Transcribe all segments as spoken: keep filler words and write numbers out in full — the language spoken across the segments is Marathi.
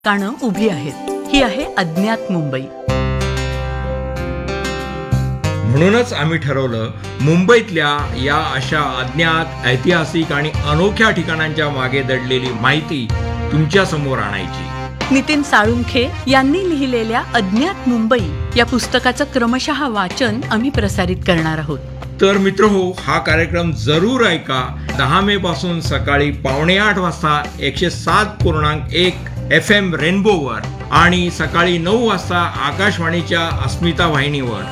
कानं उभी आहेत. ही आहे अज्ञात मुंबई. म्हणूनच आम्ही ठरवलं मुंबईतल्या या अशा अज्ञात, ऐतिहासिक आणि अनोख्या ठिकाणांच्या मागे दडलेली माहिती तुमच्या समोर आणायची. नितीन साळुंखे यांनी लिहिलेल्या अज्ञात मुंबई या पुस्तकाचं क्रमशः वाचन आम्ही प्रसारित करणार आहोत. तर मित्रहो, हा कार्यक्रम जरूर ऐका. दहा मे पासून सकाळी पावणे आठ वाजता एकशे सात पूर्णांक एक एफ एम रेनबोवर आणि सकाळी नऊ वाजता आकाशवाणीच्या अस्मिता वाहिनीवर.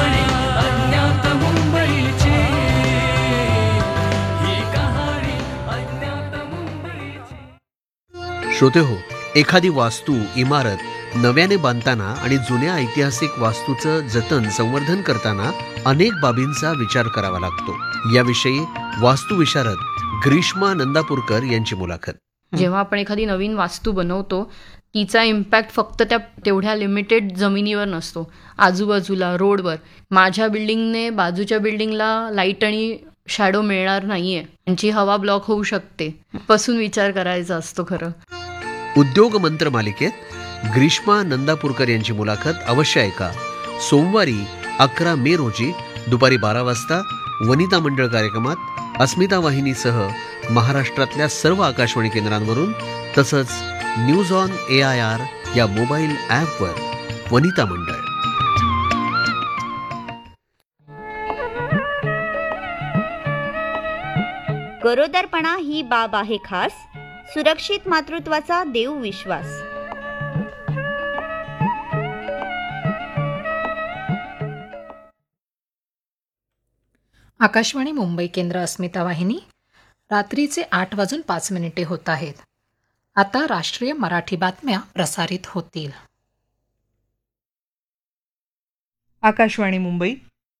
श्रोते हो, एखादी वास्तू, इमारत नव्याने बांधताना आणि जुन्या ऐतिहासिक वास्तूचं जतन संवर्धन करताना अनेक बाबींचा विचार करावा लागतो. याविषयी वास्तुविशारद ग्रीष्मा नंदापूरकर यांची मुलाखत. जेव्हा आपण एखादी नवीन वास्तू बनवतो तिचा इम्पॅक्ट फक्त त्या तेवढ्या लिमिटेड जमिनीवर नसतो, आजूबाजूला रोडवर. माझ्या बिल्डिंगने बाजूच्या बिल्डिंगला लाईट आणि शॅडो मिळणार नाहीये, त्यांची हवा ब्लॉक होऊ शकते, पासून विचार करायचा असतो. खरं उद्योग मंत्र मालिकेत ग्रीष्मा नंदापूरकर यांची मुलाखत अवश्य ऐका. सोमवारी अकरा मे रोजी दुपारी बारा वाजता वनिता मंडळ कार्यक्रमात अस्मिता वाहिनीसह महाराष्ट्रातल्या सर्व आकाशवाणी केंद्रांवरून, तसंच news on A I R या मोबाईल ॲपवर वनिता मंडळ. गरोदरपणा ही बाब आहे खास, सुरक्षित मातृत्वाचा देव विश्वास. आकाशवाणी मुंबई केंद्र, अस्मिता वाहिनी. रात्रीचे आठ वाजून पाच मिनिटे होत आहेत. आता राष्ट्रीय मराठी बातम्या प्रसारित होतील. आकाशवाणी मुंबई.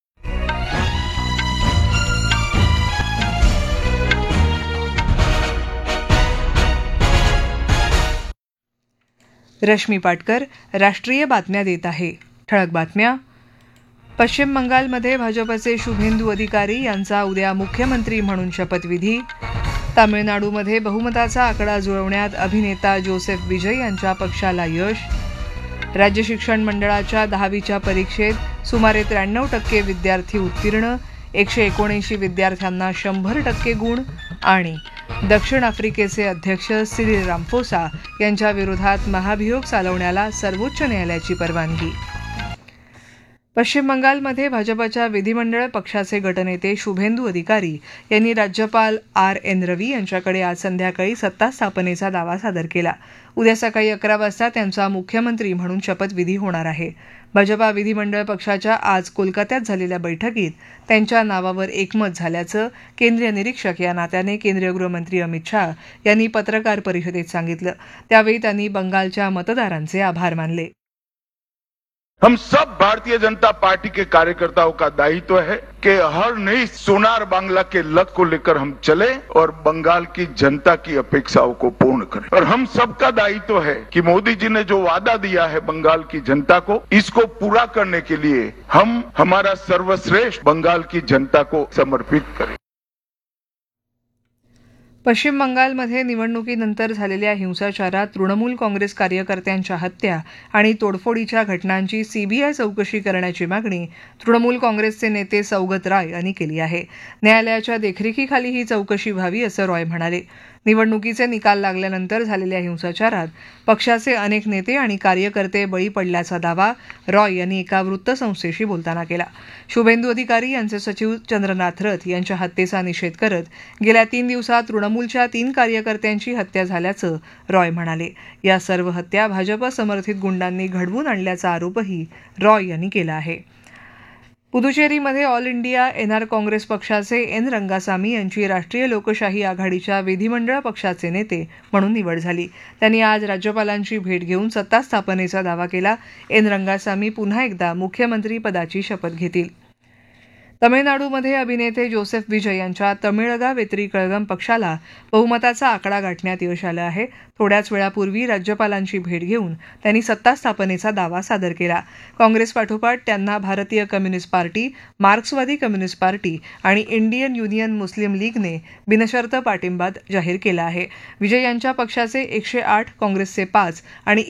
रश्मी पाटकर राष्ट्रीय बातम्या देत आहे. ठळक बातम्या. पश्चिम बंगालमध्ये भाजपचे शुभेंदू अधिकारी यांचा उद्या मुख्यमंत्री म्हणून शपथविधी. तामिळनाडूमध्ये बहुमताचा आकडा जुळवण्यात अभिनेता जोसेफ विजय यांच्या पक्षाला यश. राज्य शिक्षण मंडळाच्या दहावीच्या परीक्षेत सुमारे त्र्याण्णव टक्के विद्यार्थी उत्तीर्ण, एकशे एकोणऐंशी विद्यार्थ्यांना शंभर टक्के गुण. आणि दक्षिण आफ्रिकेचे अध्यक्ष सिरिल रामफोसा यांच्या विरोधात महाभियोग चालवण्याला सर्वोच्च न्यायालयाची परवानगी. पश्चिम बंगालमध्ये भाजपच्या विधिमंडळ पक्षाचे गटनेते शुभेंदू अधिकारी यांनी राज्यपाल आर एन रवी यांच्याकडे आज संध्याकाळी सत्ता स्थापनेचा दावा सादर केला. उद्या सकाळी अकरा वाजता त्यांचा मुख्यमंत्री म्हणून शपथविधी होणार आहे. भाजपा विधिमंडळ पक्षाच्या आज कोलकात्यात झालेल्या बैठकीत त्यांच्या नावावर एकमत झाल्याचं केंद्रीय निरीक्षक या नात्याने केंद्रीय गृहमंत्री अमित शाह यांनी पत्रकार परिषदेत सांगितलं. त्यावेळी त्यांनी बंगालच्या मतदारांचे आभार मानले. हम सब भारतीय जनता पार्टी के कार्यकर्ताओं का दायित्व है कि हर नई सोनार बांग्ला के लक्ष्य को लेकर हम चले और बंगाल की जनता की अपेक्षाओं को पूर्ण करें. और हम सबका दायित्व है कि मोदी जी ने जो वादा दिया है बंगाल की जनता को, इसको पूरा करने के लिए हम हमारा सर्वश्रेष्ठ बंगाल की जनता को समर्पित करें. पश्चिम बंगालमध्ये निवडणुकीनंतर झालेल्या हिंसाचारात तृणमूल काँग्रेस कार्यकर्त्यांच्या हत्या आणि तोडफोडीच्या घटनांची सीबीआय चौकशी करण्याची मागणी तृणमूल काँग्रेसचे नेते सौगत राय यांनी केली आहे. न्यायालयाच्या देखरेखीखाली ही चौकशी व्हावी असं रॉय म्हणाले. निवडणुकीचे निकाल लागल्यानंतर झालेल्या हिंसाचारात पक्षाचे अनेक नेते आणि कार्यकर्ते बळी पडल्याचा दावा रॉय यांनी एका वृत्तसंस्थेशी बोलताना केला. शुभेंदू अधिकारी यांचे सचिव चंद्रनाथ रथ यांच्या हत्येचा निषेध करत गेल्या तीन दिवसात तृणमूलच्या तीन कार्यकर्त्यांची हत्या झाल्याचं रॉय म्हणाले. या सर्व हत्या भाजप समर्थित गुंडांनी घडवून आणल्याचा आरोपही रॉय यांनी केला आहे. पुदुचेरीमध्ये ऑल इंडिया एनआर काँग्रेस पक्षाचे एन रंगासामी यांची राष्ट्रीय लोकशाही आघाडीच्या विधिमंडळ पक्षाचे नेते म्हणून निवड झाली. त्यांनी आज राज्यपालांची भेट घेऊन सत्ता स्थापनेचा दावा केला. एन रंगासामी पुन्हा एकदा मुख्यमंत्री पदाची शपथ घेतील. तमिळनाडूमध्ये अभिनेते जोसेफ विजय यांच्या तमिळगा वेत्री कळगम पक्षाला बहुमताचा आकडा गाठण्यात यश आलं आहे. थोड्याच वेळापूर्वी राज्यपालांची भेट घेऊन त्यांनी सत्ता स्थापनेचा दावा सादर केला. काँग्रेस पाठोपाठ त्यांना भारतीय कम्युनिस्ट पार्टी, मार्क्सवादी कम्युनिस्ट पार्टी आणि इंडियन युनियन मुस्लिम लीगने बिनशर्त पाठिंबा जाहीर केला आहे. विजय यांच्या पक्षाचे एकशे आठ, काँग्रेसचे पाच आणि